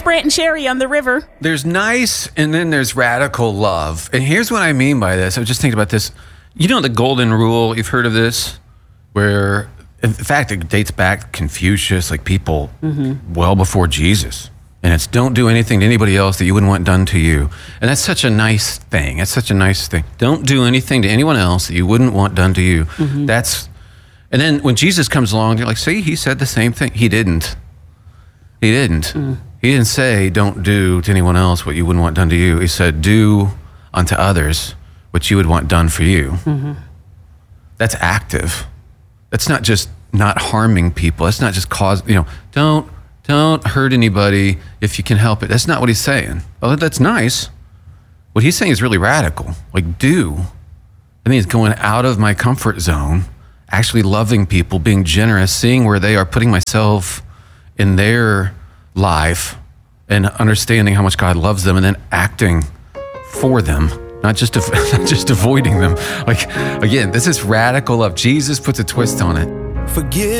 Brant and Sherry on the river. There's nice, and then there's radical love. And here's what I mean by this. I was just thinking about this. You know the golden rule, you've heard of this? Where, in fact, it dates back to Confucius, like people well before Jesus. And it's don't do anything to anybody else that you wouldn't want done to you. And that's such a nice thing. That's such a nice thing. Don't do anything to anyone else that you wouldn't want done to you. And then when Jesus comes along, you're like, see, he said the same thing. He didn't. He didn't. He didn't say, don't do to anyone else what you wouldn't want done to you. He said, do unto others what you would want done for you. That's active. That's not just not harming people. That's not just don't hurt anybody if you can help it. That's not what he's saying. Oh, that's nice. What he's saying is really radical. Like, do. I mean, it's going out of my comfort zone, actually loving people, being generous, seeing where they are, putting myself in their life and understanding how much God loves them and then acting for them, not just avoiding them. Like, again, this is radical love. Jesus puts a twist on it. Forgive.